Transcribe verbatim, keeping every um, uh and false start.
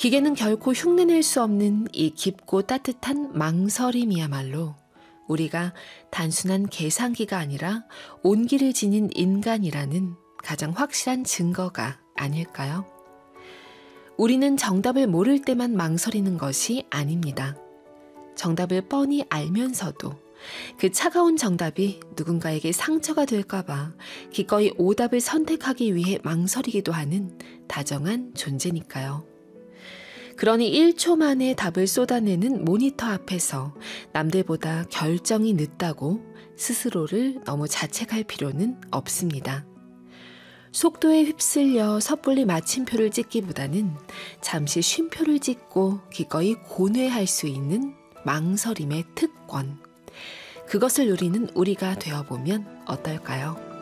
기계는 결코 흉내낼 수 없는 이 깊고 따뜻한 망설임이야말로 우리가 단순한 계산기가 아니라 온기를 지닌 인간이라는 가장 확실한 증거가 아닐까요? 우리는 정답을 모를 때만 망설이는 것이 아닙니다. 정답을 뻔히 알면서도 그 차가운 정답이 누군가에게 상처가 될까봐 기꺼이 오답을 선택하기 위해 망설이기도 하는 다정한 존재니까요. 그러니 일 초 만에 답을 쏟아내는 모니터 앞에서 남들보다 결정이 늦다고 스스로를 너무 자책할 필요는 없습니다. 속도에 휩쓸려 섣불리 마침표를 찍기보다는 잠시 쉼표를 찍고 기꺼이 고뇌할 수 있는 망설임의 특권. 그것을 누리는 우리가 되어보면 어떨까요?